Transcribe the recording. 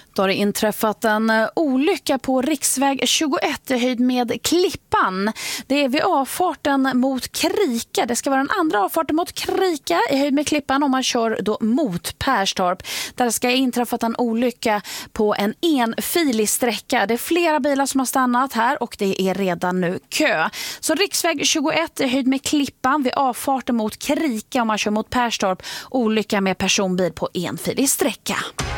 Då har det inträffat en olycka på riksväg 21 i höjd med Klippan. Det är vid avfarten mot Krika. Det ska vara den andra avfarten mot Krika i höjd med Klippan om man kör då mot Perstorp. Där ska ha inträffat en olycka på en enfilig sträcka. Det är flera bilar som har stannat här och det är redan nu kö. Så riksväg 21 i höjd med Klippan vid avfarten mot Krika om man kör mot Perstorp. Olycka med personbil på enfilig sträcka.